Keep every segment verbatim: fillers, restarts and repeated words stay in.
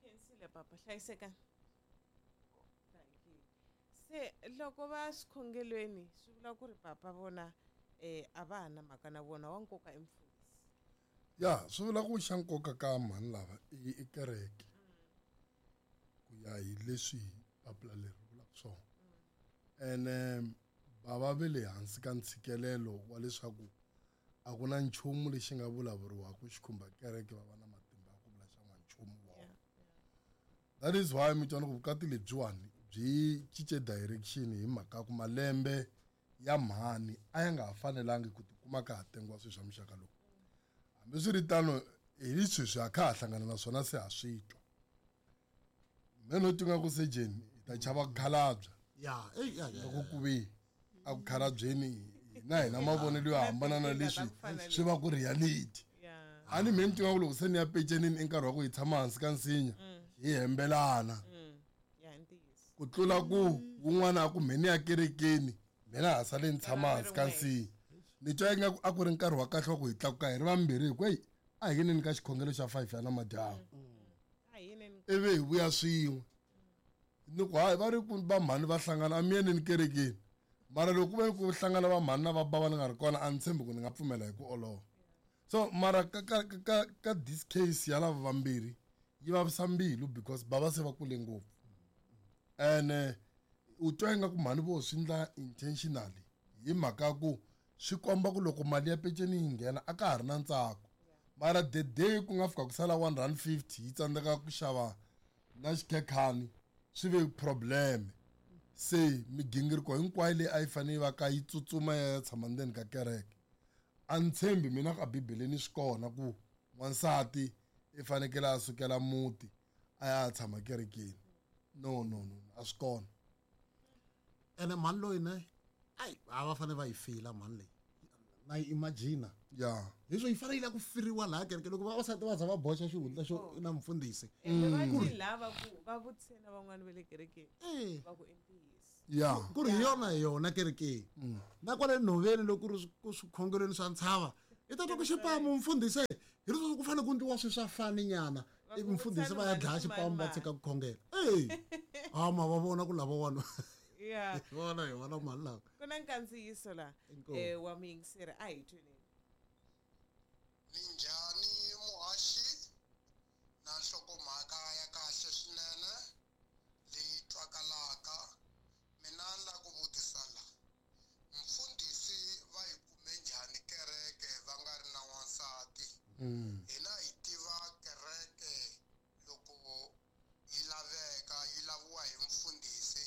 khensile papa hlayiseka. Thank you. Se loko va xikhongelweni swi vula ku ri papa vona eh a va na mhaka na vona wa nkoka emfundhisi. Ya swi vula ku xa nkoka ka mhani lava i kereke ku ya hi leswi papila leri vulaka swona ene bava ve le hansi ka ntshikelelo wa leswaku a ku na nchumu lexi nga vulavuriwaka xi khumba kereke va va na matimba ya ku vula xa n'wanchumu wa that is why mi twana ku vukati lebyiwani byi cince direction hi mhaka ku malembe ya mhani a ya nga ha fanelangi ku tikuma ka ha tengiwa swilo swa muxaka lowu hambi swi ri tano hi leswi swi a kha ha hlangana na swona se ha swi twa me no tinga ku sejeni hi ta chava ku khalabya ya loko ku ve a ku khalabyeni na hina mavonelo yo hambana na leswi swi va ku reality a ni me ni tinga ku loko se ni ya pecenini i nkarhi wa ku hi tshama hansi ka nsinya hi hembelana ku tlula ku wun'wana a ku mheni ya kerekeni mina ha sale ni tshama hansi ka nsinya ni twa ingaku a ku ri nkarhi wa kahle wa ku hi tlakuka hi ri vambirhi hi ku eyi a hi yineni ka xikhongelo xa five ya namadyambu ivi hi vuya swin'we ni ku hayi va ri ku va mhani va hlangana a mi yeneni kerekeni mara loko ku ve ku hlangana va mhani na va bava ni nga ri kona a ni tshembi ku ni nga pfumela hi ku olova so mara ka ka ka ka this case ya lava vambirhi yi vavisa mbilu because bava se va kule ngopfu ene u twa ingaku mhani vo swi ndla intentionally hi mhaka ku swi komba ku loko mali ya peceni yi nghena a ka ha ri na ntsako mara the day ku nga fika ku sala one rand fifty yi tsandzeka ku xava na xikhekhani swi ve problem se migingiriko hinkwayo leyi a yi fanele va ka yi tsutsuma ya tshama ndzeni ka kereke a ni tshembi mina ka bibeleni swi kona ku wansati i fanekele a sukela muti a ya tshama kerekeni no no no a swi kona ene mhani loyi ne ai a va fanele va yi fila mhani leyi na yi imagina ya leswo yi fanele ku firiwa laha kereke loko vavasati va za va boxa xihundla xo na mufundhisi lava ku va vutise na van'wana va le kerekeni va ku entiyisi ya ku ri hi yona hi yona kerekeni na kwale nhoveni loko ku ri ku swikhongelweni swa ntshava i ta twa ku xipamu mfundhisi hi ri ku fanele ku ndliwa swilo swa fani nyana ivi mfundhisi va ya dlaya xipamu va tshika ku khongela eyi a ma va vona ku lava wani ya vona hi vona mali lawa ku na nkandziyiso la eh wa miyingiseri a hi tweni minjhani muhaxi na nhlokomhaka ya kahle swinene leyi twakalaka mina ni la ku vutisa la mfundhisi va yi kume njhani kereke va nga ri na wansati hina hi tiva kereke loko yi laveka yi laviwa hi mfundhisi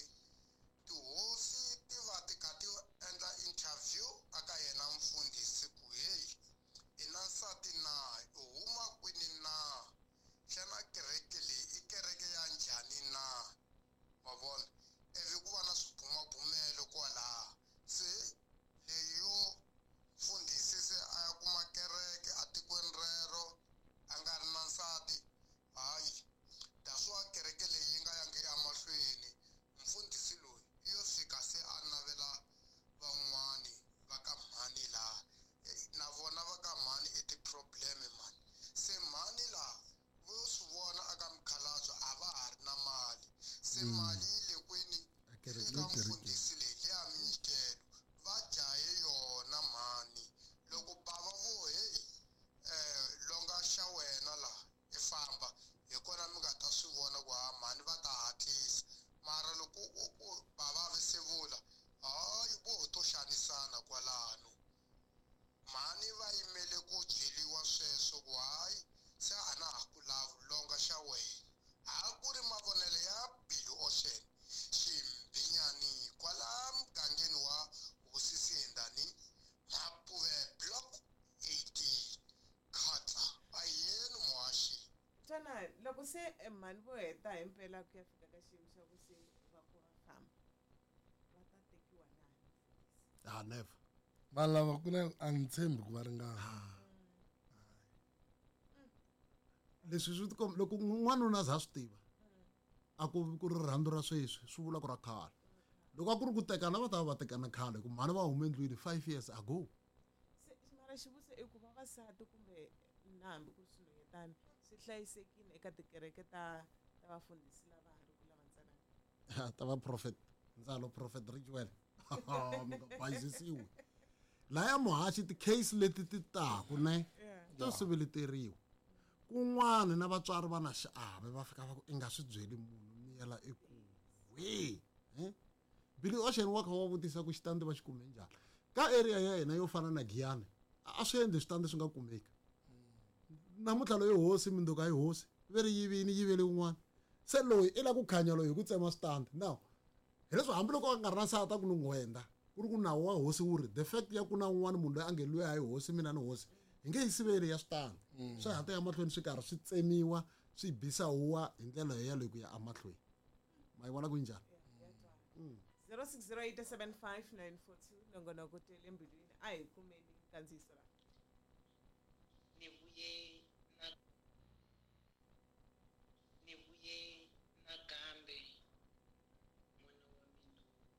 tihosi ti va ti kha ti endla interview aka yena mfundhisi ku heyi i na nsati na u huma kwini na xana kereke leyi i kereke ya njhani na ma vona ivi ku va na swibumabumelo kwalaha se leyo mfundhisi se a ya kuma kereke a tikweni rero a nga ri na nsati hayi daswa kereke leyi yi nga yangi emahlweni mfundhisi loyi yo fika se a navela van'wani va ka mhani laha na vona va ka mhani i ti-problem mani se mhani laha vo swi vona aka mukhalabyo a va ha ri na mali se mali yi le kwini eka mfundhisi leyi leya minyikelo va jahe yona mhani loko bava vo heyi um longa xa wena laha i famba hi kona mi nga ta swi vona ku ha mhani va ta hatlisa mara loko bava ve se vula hayi vo to xanisana kwalano mhani va yimele ku byeliwa sweswo ku hayi se a na ha ku longa xa wena ha ku ri mavonelo ya Billy Ocean ximbinyani kwala mugangeni wa hosisiendani mapuve block eighteen khata ayeni muhaxi twana loko se mhani vo heta hi mpela ku ya fika ka xiyimo xa ku se va ku va famba va ta tekiwa na ah never vanhu lava ku na a ni tshembi ku va ringana leswi swi tikomba loko n'wanuna za swi tiva a ku ku ri rhandzu ra sweswi swi vula ku ra khale loko a ku ri ku tekana va ta va va tekana khale ku mhani va hume endlwini five years ago se mara xivuse i ku vavasati kumbe na hambi ku ri swilo yetani swi hlayisekile eka tikereke ta ta vafundhisi lava ha ri ku lava ntsanana ta va prophet ndzalo prophet Richwell mi nga bayizisiwi laya muhaxi ti-case leti ti taku ne to siveleteriwa kun'wana na vatswari va na xiave va fika va ku i nga swi byeli munhu mi yela ekuwe Billy Ocean wa kha wa vutisa ku xitandi va xi kume njhani ka area ya hina yo fana na Giyani a swi endli switandi swi nga kumeki namuntlha loyi hosi mindzuku a yi hosi ve ri yivini yivele un'wana se loyi i la ku khanya loyi hi ku tsema switandi now hi leswi hambiloko a nga ri na nsata ku ni n'wenda ku ri ku nawu wa hosi wu ri the fact ya ku na un'wana munhu loyi a nge luya hi hosi mina ni hosi hi nge yi siveli ya switandi swi hata ya mahlweni swi karhi swi tsemiwa swi bisa huwa hi ndlela yaleyo ku ya amahlweni ma yi vona ku njhani zero six zero eight seven five nine four two nongonoko tele mbilwini a hi kumeni kandziyiso la ni vuye na ni vuye nakambe n'wana wa mina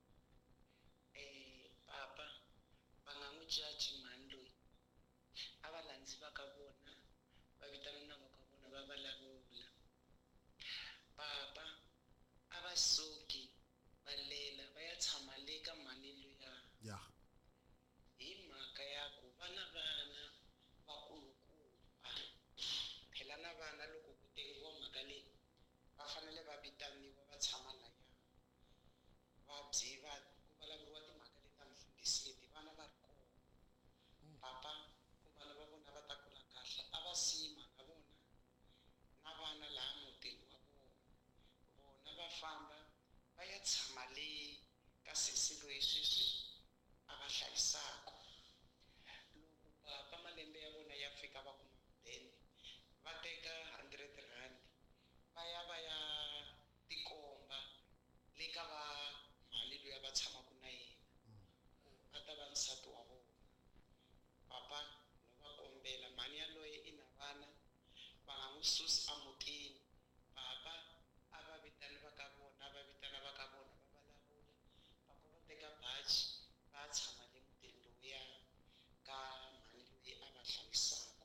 eh papa va nga n'wi jaji mani loyi a va landzi va ka vona va vitana na va ka vona va vulavula papa a va suki va lela va ya tshama le ka mani luya ya hi mhaka ya ku vana vana vakulukumba phela na vana loko ku tekiwa mhaka leyi va fanele va vitaniwa va tshama laya va byi va ku vulavuriwa timhaka leti ta mfundhisi leti vana va ri kona papa ku vana va vona va ta kula kahle a va sima na vona na vana laha mutini wa vona vona va famba va ya tshama le ka sesi loyi sweswi a va hlayisaka loko papa malembe ya vona ya fika va kuma mudende va teka hundred rand va ya va ya tikomba le ka va mali loyi va tshamaka na yena a ta va nsati wa vona papa no va kombela mani ya loyi i na vana va nga n'wi susi amutini papa a va vitani va ka vona va vitana va ka vona va vulavula papa va teka baji va tshama le mutini lowuya ka mani loyi a va hlayisaka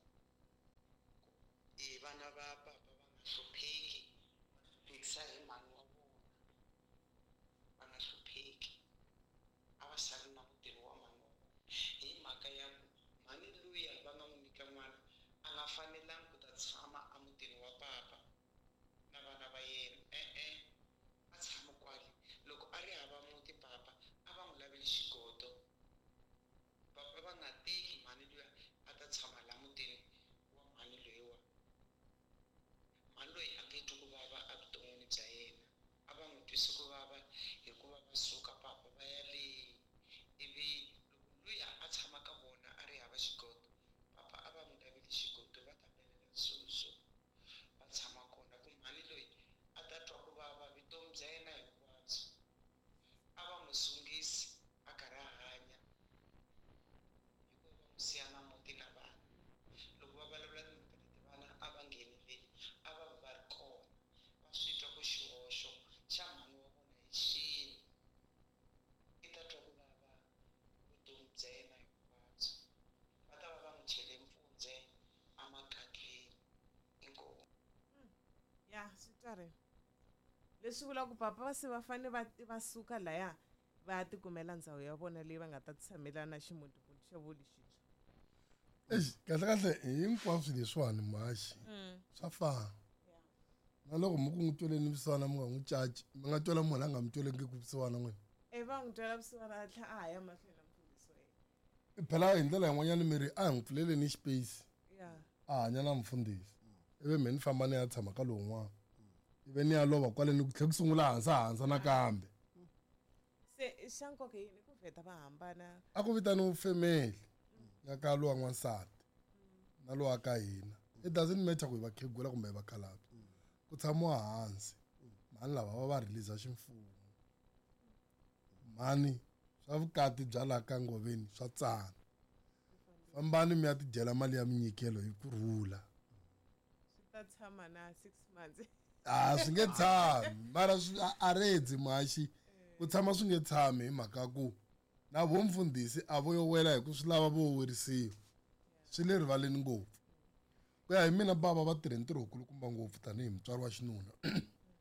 i vana va papa va nga hlupheki fikisa hi mani wa vona va nga hlupheki a va sali na mutini wa mani wa vona hi mhaka ya ku mani luya va nga n'wi nyika n'wana a nga fanelangi ku ta tshama amutini wa papa na vana va yena e-e a tshama kwale loko a ri hava muti papa a va n'wi laveli xigodo papa va nga teki mani luya a ta tshama la mutini wa mani loyiwa mani loyi a nge twi ku vava evuton'wini bya yena a va n'wi twisi ku vava hikuva va suka papa va ya le ivi loko luya a tshama ka vona a ri hava xigodo papa a va n'wi laveli xigodo va ta belela nsusu va tshama kona ku mani loyi a ta twa ku vava vutomi bya yena hinkwabyo a va n'wi sungisi a karhi a hanya hikuva va n'wi siya na muti na vana loko va vulavula timhaka leti vana a va ngheneleli a va va ri kona va swi twa ku xihoxo xa mhani wa vona hi xini i ta twa ku vava vutomi bya yena hinkwabyo va ta va va n'wi chele mpfundze emakateni inkomu ya swi twarile leswi vulaka ku papa va se va fanele va va suka laya va ya tikumela ndhawu ya vona leyi va nga ta tshamela na ximuntikuti xa vo lexintshwa exi kahle kahle hinkwaswo leswiwani mhaxi swa fana na loko mi ku n'wi tweleni vusiwana mi nga n'wi caci mi nga twela munhu a nga mi twelenge ku vusiwana n'wina e va n'wi twela vusiwana a tlha a ha ya mahlweni na mfundhisi wa yena phela hi ndlela yin'wanyana miri a hi n'wi pfuleleni space ya a hanya na mfundhisi ivi mi ni famba ni ya tshama ka lowun'wana ivi ni ya lova kwale ni ku tlhela ku sungula hansa hansa nakambe se xa nkoka yini ku vheta va hambana a ku vitaniwa family ya ka lowa n'wansati na lowa ka hina it doesn't matter ku hi vakhegula kumbe hi vakhalabye ku tshamiwa hansi mani lava va va releasa ximfumo mani swa vukati bya laha ka ngoveni swa tsana fambani mi ya tidyela mali ya minyikelo hi kurhula swi ta tshama na six months a swi nge tshami mara a redzi maxi ku tshama swi nge tshami hi mhaka ku na vo mfundhisi a vo yo wela hi ku swi lava vo werisiwa swi le rivaleni ngopfu ku ya hi mina bava va tirhe ntirho wukulukumba ngopfu tanihi mutswari wa xinuna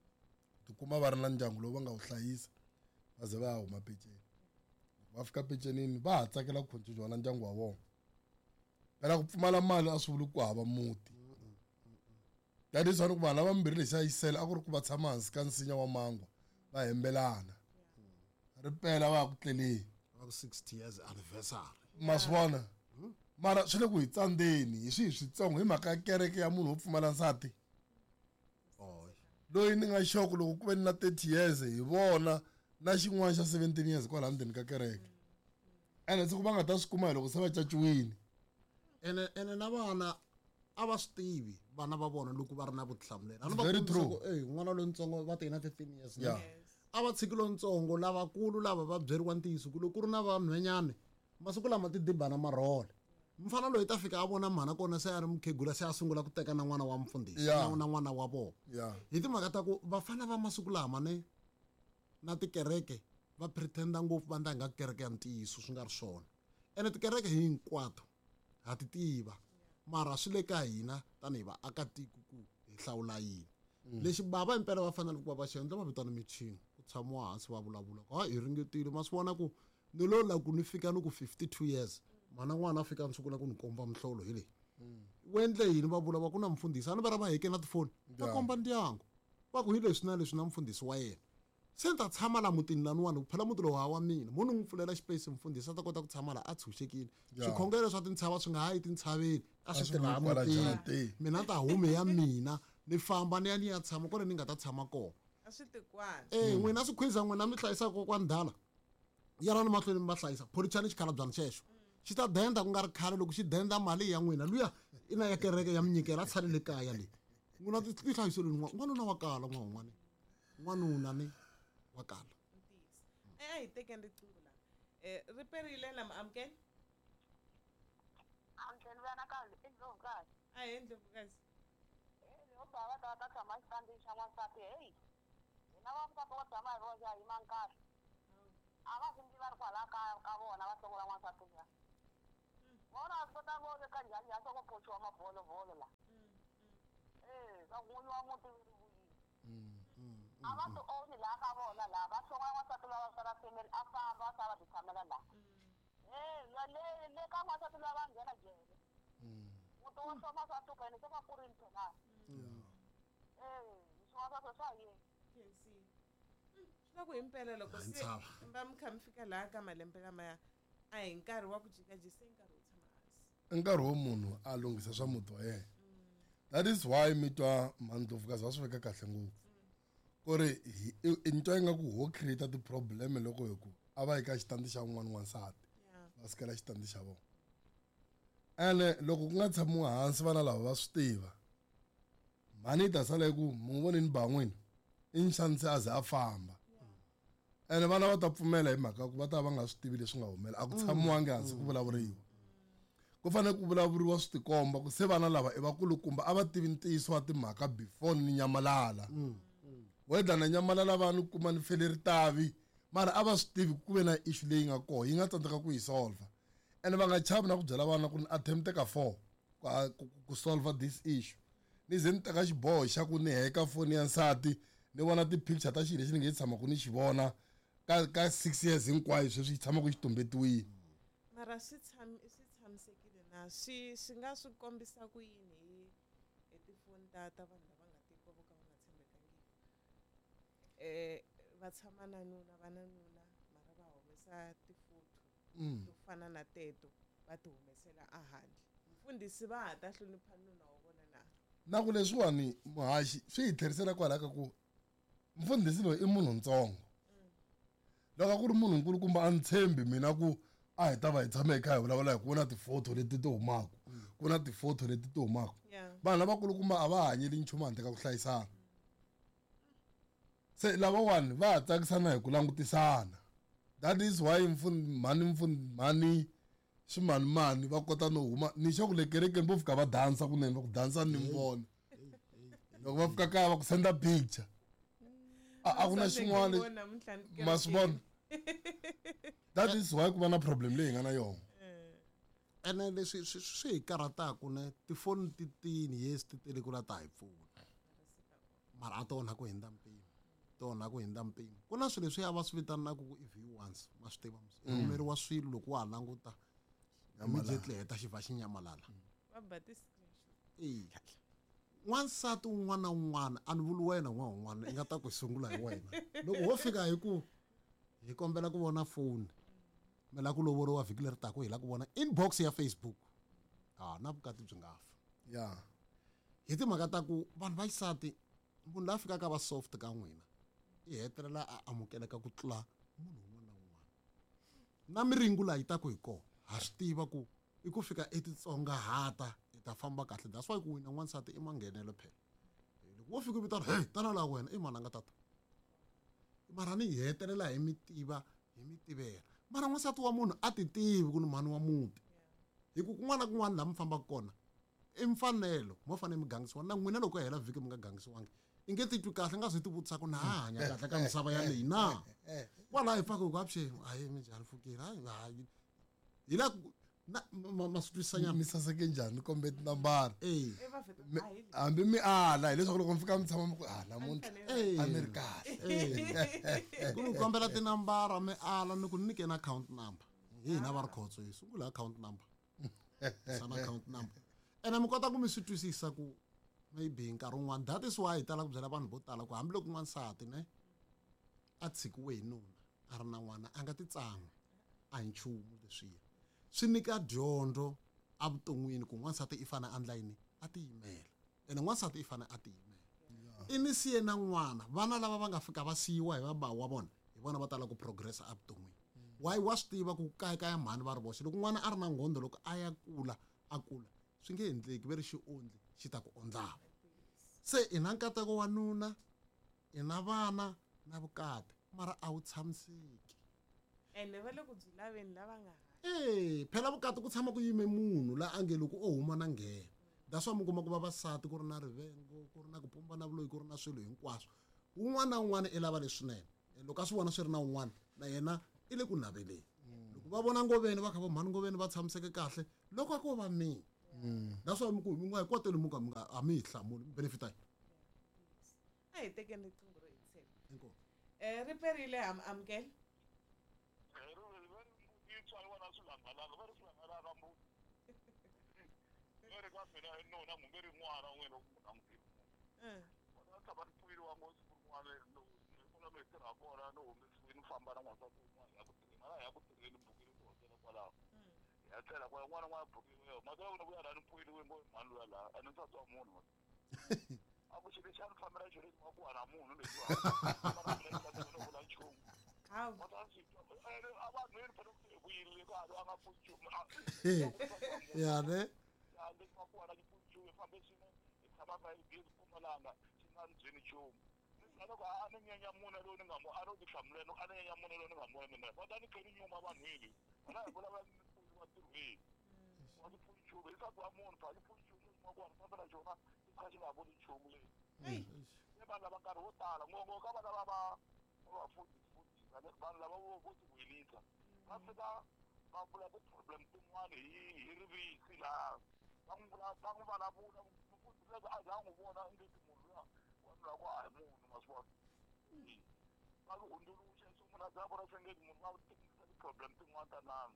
kuma va ri na ndyangu lowu va nga wu hlayisa va ze va ya huma peceni va fika pecenini va ha tsakela ku khontinuwa na ndyangu wa vona phela ku pfumala mali a swi vuli ku hava muti that is why ku vanhu vambirhi lexi a yisela a ku ri ku va tshama hansi ka nsinya wa mangwa va hembelana ri pela va ya ku tleleni sixty years anniversary ma swi vona mara swi le ku hi tsandzeni hi swihi switsongo hi mhaka ya kereke ya munhu wo pfumala nsati loyi ni nga xoko loko ku ve ni na thirty years hi vona na xin'wana xa seventeen years kwala ndzeni ka kereke ene siku va nga ta swi kuma hi loko se va caciwile ene ene na vana a va swi tivi vana va vona loko va ri na vutihlamuleri very true eh n'wana lontsongo va tena fifteen years yeah. a va tshiki lontsongo lavakulu lava va byeriwa ntiyiso ku loko ku ri na vanhwenyana masiku lama ti dibana marhole mfana loyi ta fika a vona mhana kona se a ri mukhegula se a sungula ku teka na n'wana wa mfundhisi Yeah. na n'wana wa vona yeah. hi timhaka ta ku vafana va masiku lama ne na tikereke va pretenda ngopfu va ndanga kereke ya ntiyiso swi nga ri swona ene tikereke hinkwato ha ti tiva mara swi le ka hina tanihi vaakatiko ku hi hlawula yini lexi bava impela va fanele ku va va xi endla va vitana michini ku tshamiwa hansi va vulavula ku ha hi ringetile ma swi vona ku ni lo la ku ni fika ni ku fifty-two years mana n'wana a fika ni sungula ku ni komba mihlolo hi leyi u endle yini va vula va ku na mfundhisi a ni va ra va heke na tifoni va komba ndyangu va ku hi leswi na leswi na mfundhisi wa yena se ni ta tshama la mutini laniwani ku phela muti lowu ha wa mina mo ni n'wi pfulela xipesi mfundhisi a ta kota ku tshama la a tshunxekile swikhongelo swa tintshava swi nga ha yi tintshaveni a swi tirha mutini mina ta hume ya mina ni famba ni ya ni ya tshama kone ni nga ta tshama kona a swi tikwana eh n'wina swi khwiza n'wina mi hlayisaka kokwani ndala yana ni mahlweni mi va hlayisa phorichani xikhalabyanyi xexo xi ta denda ku nga ri khale loko xi denda mali ya n'wina luya i na ya kereke ya minyikela a tshale le kaya leyi n'wina ti hlayiselweni n'wanuna wa kala n'wa un'wana n'wanuna ni wa kala a hi tekeni riqingho la um ri perile la maamukeli amukeli vana kahle indlovukazi a hi ndlovukazi yo bava ta ta tshama xitandi xa n'wansati heyi hina vansati wo tshama hi voxa hi mankahle a va swi va ri kwala kaya ka vona va sungula n'wansati liya vona a swi kota vo le ka njhani ya soko pochiwa mabolovolo la e va n'winyi wa muti vuyini a va ti oni laha ka vona laha va songa n'wansati lava sala family a famba va sala va ti tshamela laha e le le ka n'wansati lava nghena jele muti wo soma swa tukeni se va kurini phelani e swin'wana swa swo swa yini swi la ku hi mpela loko se va mi kha mi fika laha ka malembe lamaya a hi nkarhi wa ku jikajisa i nkarhi wo tshama hansi i nkarhi wo munhu a lunghisa swa muti wa yena that is why mi twa mandlovukazi va swi veka kahle ngopfu ku ri i ntwa yi nga ku ho create ti-problem loko hi ku a va yi ka xitandi xa wun'wana wansati va sukela xitandi xa vona ene loko ku nga tshamiwa hansi vana lava va swi tiva mhani yi ta sala yi ku mi n'wi vonini ban'wini i nxanisi a ze a famba ene vana va ta pfumela hi mhaka ku va ta va nga swi tivi leswi nga humela a ku tshamiwangi hansi ku vulavuriwa ku fanele ku vulavuriwa swi tikomba ku se vana lava i vakulukumba a va tivi ntiyiso wa timhaka before ni nyamalala weda na nyamalala va ni kuma ni fele ritavi mara a va swi tivi ku ve na issue leyi nga koho yi nga tsandzeka ku yi solva ene va nga chavi na ku byela vana ku ni attempt ka four ku solva this issue ni ze ni teka xiboho xa ku ni heka foni ya nsati ni vona ti-picture ta xilo lexi ni nge tshamaku ni xi vona ka ka six years hinkwayo sweswi xi tshamaku xi tumbetiwile mara swi swi tshamisekile na swi swi nga swi kombisa ku yini hi hi tifoni ta ta vanhu lava nga tiko vo ka va nga tshembekangiki um va tshama na nuna va na nuna mara va humesa tifoto to fana na teto va ti humesela a handle mfundhisi va ha ta hlonipha nuna wa vona na na ku leswiwani muhaxi swi hi tlherisela kwalaho ka ku mfundhisi loyi i munhu ntsongo loko ku ri munhu nkulukumba a ni tshembi mina ku a hi ta va hi tshame hi kha hi vulavula hi ku na tifoto leti ti humaku ku na tifoto leti ti humaku vanhu lavakulukumba a va hanyeli nchumu handle ka ku hlayisana se lavawani va ha tsakisana hi ku langutisana that is why mhani mhani swimanimani va kota no huma ni xa ku le kerekeni vo fika va dansa kunene va ku dansa ni mi vona loko va fika kaya va ku senda picture a ku na xin'wana ma swi vona that is why ku va na problem leyi hi nga na yona ene leswi swi hi karhataku ne tifoni ti tini yes ti tele ku la ta hi pfuna mara a tona ku hundza mpimo tona ku hindza mpimo ku na swilo leswi ya va swi vitanaka ku i view once ma swi tiva rhumeriwa swilo loko wa ha languta immediately heta xi va xi nyamalala va ba ti-screenshot. eya n'wansati un'wana na un'wana a ni vuli wena n'wana un'wana i nga ta ku sungula hi wena loko wo fika hi ku hi kombela ku vona foni mi la ku lovoriwa vhiki leri taka hi la ku vona inbox ya Facebook ah na vukati byi nga fa ya hi timhaka ta ku vanhu va xisati munhu la fikaka va soft ka n'wina i hetelela a amukeleka ku tlula munhu un'wana na un'wana na miringu laha yi ta ku hi kona ha swi tiva ku i ku fika etitsongahata i ta famba kahle that's why ku wina n'wansati i manghenelo phela loko wo fika u vitana hey tana laha wena i mananga tata mara ni hetelela hi mi tiva hi mi tivela mara n'wansati wa munhu a ti tivi ku ni mhani wa muti hi ku kun'wana na kun'wana laha mi fambaka kona i mfanelo mo fanele mi gangisiwa na n'wina loko hela vhiki mi nga gangisiwangi i nge titwi kahle nga swi ti vutisa ku na hanya kahle ka misava ya leyi na kwalaho hi pfaka hi ku avuxeni hayi minjhani fukile hayi hi la ma swi twisisanyana mi saseke njhani kombe tinambara eh Eh, va vheta hayi hambi mi ala hileswaku loko mi fika mi tshama mi ku ah namuntlha eh a mi ri kahle eh ku mi kombela tinambara mi ala ni ku nyike na account number hi na va ri khotso hi sungula account number sana account number ene mi kota ku mi swi twisisa ku maybe nkarhi wun'wana that is why hi tala ku byela vanhu vo tala ku hambiloko n'wansati ne a tshikiwe hi nuna a ri na n'wana a nga ti tsanga a hi nchumu leswiya swi nyika dyondzo evuton'wini ku n'wansati i fane a endla yini a tiyimela ene n'wansati i fane a tiyimela i ni siye na n'wana vana lava va nga fika va siyiwa hi vaba wa vona hi vona va tala ku progressa evuton'wini why wa swi tiva ku kayakaya mhani va ri voxe loko n'wana a ri na nghondo loko a ya kula a kula swi nge endleki ve ri xi ondli xi ta ku ondlava se i na nkateko wa nuna i na vana na vukati mara a wu tshamiseki ene va le ku byi laveni lava nga eh phela vukati ku tshama ku yime munhu la a nge loko o huma na nghena that's why mi kuma ku vavasati ku ri na rivengo ku ri na ku pumba na vuloyi ku ri na swilo hinkwaswo un'wana na un'wana i lava leswinene loko a swi vona swi ri na un'wana na yena i le ku naveleni loko va vona ngoveni va kha va mhani ngoveni va tshamiseke kahle loko a ko va mina that's why mi ku mi nga hi koteli mu ka mi nga a mi hi hlamuli mi benefita yi a hi tekeni riqingho ro hisela inkomu um ri perile am amukela Mm. yatsela kwa n'wana n'wana bukiwe mhaka ya ku vuya lani mpuyiwe mbo mhani luya laha a ni nsati wa munhu a ku xilo xa ni fambela xilo lexi nga ku hana munhu lexi vula nchumu hawu a vanhwini fane ku vuyile ka a nga pfuni nchumu ya ne lexi nga ku hana xi pfuni nchumu hi fambe xine hi tshamaka hi gezi Mpumalanga xi nga ni byeni nchumu loko a ni nyenya mune lowu ni nga mo a no ti hlamuleni a ni nyenya mune lowu ni nga moya mina va ta ni khe ni nyuma vanhwini vana hi vulavula wa tirhweni wa ti pfuni nchumu hi nsati wa munhu phela pfuni nchumu lexi nga ku hana fambela xona i kha xi nga voni nchumu leyi i vanhu lava nkarhi wo tala ngopfu ka vana lava va fundisifundisa vanhu lava vo ti welisa va fika va vula ti-problem tin'wana hi hi rivisi laha va n'wi vula va n'wi vulavula mufundisi loko a za a n'wi vona ingeti munhu luya wanuna ku a hi munhu ma swi vona va ku hundzuluxa so munhu a za a vona swi ngeti munhu va tingisa ti-problem tin'wana ta nanu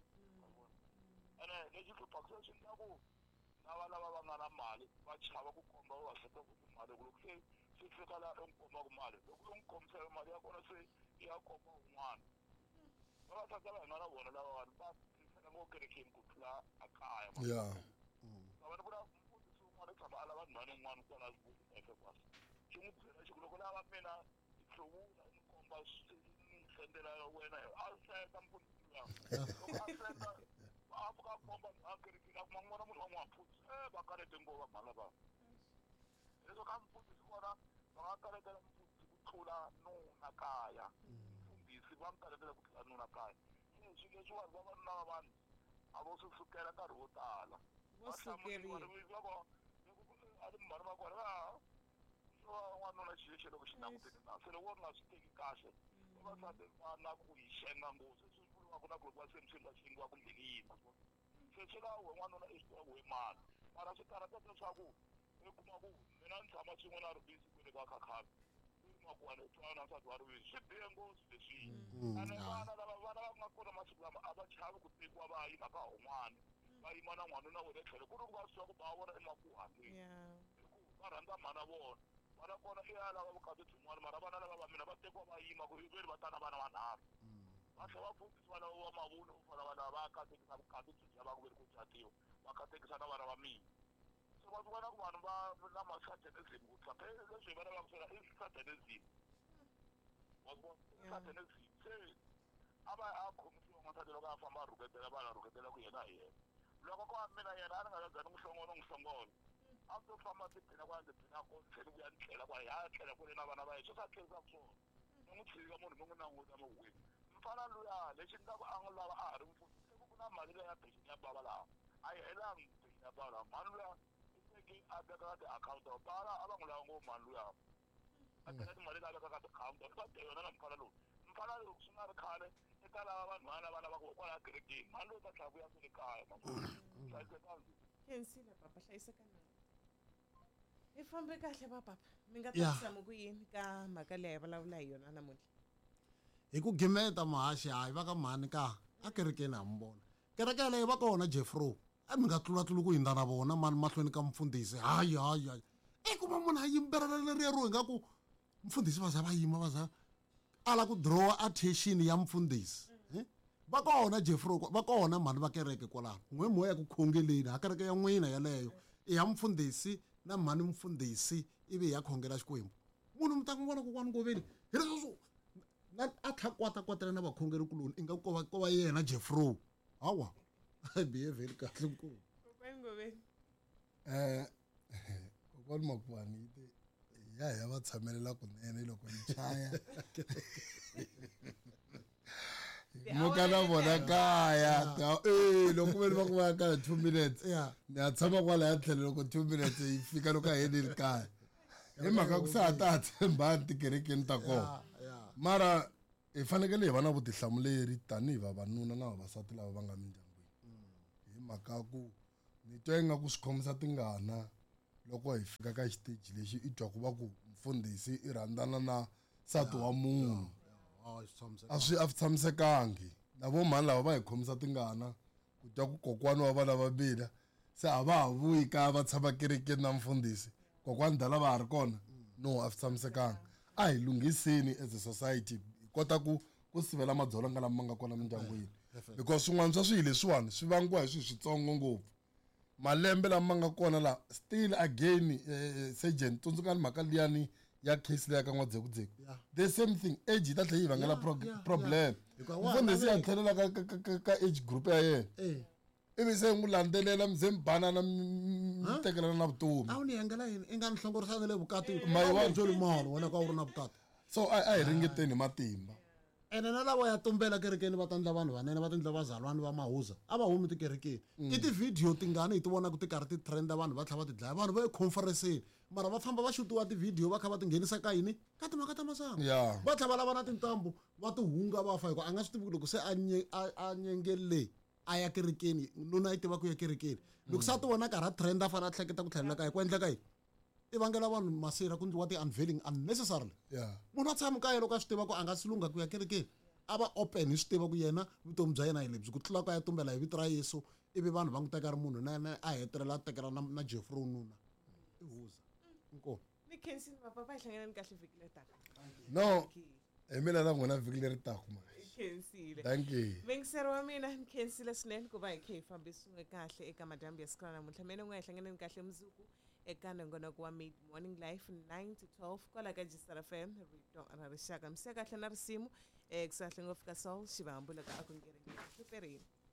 ene lexi hluphaka se swi endla ku lava lava va nga na mali va chava ku komba vavasati ku timali ku loko se swi fika laha u n'wi kombaka mali loko u n'wi kombisela mali ya kona se i ya komba un'wana vavasati lava hi nga na vona lavawani va tirhisana ngo kerekeni ku tlula a kaya ya va ni vula mfundhisi wun'wana i tshama a lava nhwani yin'wana kwala eFekwasi xi n'wi byela xiku loko lava mina hi hluvula ni komba ni sendela wena a senda mfundhisi luya loko a senda a fika a komba a kerekeni a kuma n'wana munhu wa n'wi hapfusi e va karete ngova mhala va leswo ka mfundhisi vona va nga karetela mfundhisi ku tlula nuna kaya mfundhisi va mi karetela ku tlula nuna kaya leswi leswiwani vavanuna va vanhu a vo swi sukela nkarhi wo tala vo sukeriwa loko a ri mhani va kona va n'wanuna xilexi loko xi languteni na se loko ri nga swi teki kahle vavasati va na ku hi xenga ngopfu swi vuriwaka na ku loko va se swi nga xengiwa kumbe ni yini se swi la we n'wanuna i swi tiva we mani mara swi karhateka leswaku i kuma ku mina ni tshama swin'we na ribisi kwele ka khakhami makwana twana sa twari wi swibihe ngopfu leswi Mm, ane ah. vana lava vana va nga kona masiku lama a va chavi ku tekiwa va yima ka un'wana va yima na n'wanuna wa le tlhelo ku ri ku va swi ku ba vona emakuhaneni Yeah. va rhandza mhana vona vana kona i ya lava vukati byin'wana mara vana lava va mina va tekiwa va yima ku iveri va ta na vana vanharhu va tlhela va fundhisi vana va mavunu ku fana vana va katekisa vukati byi lava ku veri ku jatiwa va katekisa na vana va mina so va vona ku vanhu va na ma-satanism ku tlhaphe leswi hi vana va ku swela i satanism wa vona satanism se a va a khomisiwa n'wansati loko a famba a rhuketela va la rhuketela ku yena hi yena loko ko va mina yena a ni nga ta za ni n'wi hlongola n'wi hlongola a to famba tiphina kwa ndzi phina ko tlheli ku ya ni tlhela kwa ya tlhela kule na vana va yena swi sa tlherisa swona ni n'wi tshika munhu mi n'wi languta mi wini mfana luya lexi ni nga ku a n'wi lava a ha ri mfumo se ku na mali leya pension ya bava laha a yi helangi pension ya bava laha mali luya i teki a teka ka ti-akhawunti bava a va n'wi lava ngopfu mali luya a teka timali leyi a veka ka ti-akhawunti ni ta te yona na mfana lowu mfana lowu swi nga ri khale eka lava vanhu vana va lavaka kwala kerekeni mali loyi ta tlhela vuya swi le kaya mama hlayisekangi khensile papa hlayisekani hi fambe kahle va papa mi nga Yeah. tsamu ku yini ka mhaka leyi hi vulavula hi yona namuntlha hi ku gimeta mahaxi hayi va ka mhani ka a kerekeni ha mi vona kereke yaleyo va kona jeffro a mi nga tlulatluli ku hindza na vona mani mahlweni ka mfundhisi hayi hayi hayi i kuma munhu a yimbelela leriya ro ingaku mfundhisi va za va yima va za a la ku drawa attention ya mfundhisi eh? va kona jeffro va kona mhani va kereke kwalano n'we mo ya ku khongeleni ha kereke ya n'wina yaleyo i ya mfundhisi na mhani mfundhisi ivi hi ya khongela xikwembu munhu mi ta n'wi vona kokwani ngoveni hi leswo swo na a tlha kwatakwatela na vakhongeri kuloni i nga ko va ko va yena jeffro hawa a bihe vheli kahle nkulu kokwani ngoveni eh kokwani makwani yi te ya hi ya va tshamelela kunene loko yi chaya muka na vona kaya ta eh loko veni va ku va ka two minutes ya ni ya tshama kwala ya tlhela loko two minutes yi fika loko a heleli kaya hi mhaka ku se ha ta ha tshembani tikerekeni ta kona ya mara hi fanekele hi va na vutihlamuleri tanihi vavanuna na vavasati lava va nga mindyangwini hi mhaka ku ni twa ingaku swi khomisa tingana loko hi fika ka xiteji lexi i twa ku va ku mfundhisi i rhandzana na nsati wa munhu a swi a swi tshamisekangi na vo mhani lava va hi khomisa tingana ku twa ku kokwani wa vana va bila se a va ha vuyi kaya va tshama kerekeni na mfundhisi kokwani dala va ha ri kona no a swi tshamisekangi a hi lunghiseni as a society hi kota ku ku sivela madzolonga lama nga kona mindyangwini because swin'wana swa swilo leswiwani swi vangiwa hi swilo switsongo ngopfu malembe lama nga kona la still again eh, sergeant tsundzukani mhaka liyani ya case leya ka n'wadzekudzeko Yeah. the same thing age yi ta tlhela yi vangela Yeah, prog- yeah, problem Hikuva wa ha mfundhisi ya laveka. tlhelela ka- ka- ka- ka- ka age group ya yena eh ivi se n'wi landzelela mi ze mi banana mi tekelana na vutomi a wu ni yengela yini i nga ni hlongorisani le vukati My wife- joli maholo wena ka wu ri na vukati so a a hi ringeteni hi matimba ene na lava ya tumbela kerekeni va ta ndla vanhu vanene va ta ndla vazalwani va mahuza a va humi tikerekeni i tivhidiyo tingani hi ti vona ku ti karhi ti trenda vanhu va tlhela va ti dlaya vanhu va ye conferenceni mara va famba va xutiwa tivhidiyo va kha va ti nghenisa ka yini ka timhaka ta masangu ya va tlhela va lava na tintambu va ti hunga va fa hikuva a nga swi tivi ku loko se a nye- a- a nyengele a ya kerekeni nuna yi tiva ku ya kerekeni loko se a ti vona karhi a trend a fane a hleketa ku tlhelela kaya ku endleka yini i vangela vanhu masira ku ndliwa ti-unveiling unnecessarily ya munhu a tshama kaya loko a swi tiva ku a nga si lunga ku ya kerekeni a va open hi swi tiva ku yena vutomi bya yena hi lebyi ku tlula ku a ya tumbela hi vito ra yesu ivi vanhu va n'wi teka ri munhu na yena a hetelela a tekela na, na jeffro nuna i huza inkomu ni khensile papa va hi hlanganani kahle vhiki le taka no hi mina na n'wina vhiki leri taku ma khensile thank you Vengiseri wa mina ni khensile swinene ku va hi kha hi fambisiwe kahle eka madyambu ya siku ra namuntlha mina n'we hi hlanganeni kahle mundzuku eka nongonoko wa mid morning life nine to twelve kwala ka Gistar F M rito ra rixaka mi se kahle na risimu eh kusahle ngopfu ka soul xivambu loko a ku ngeri hlupherini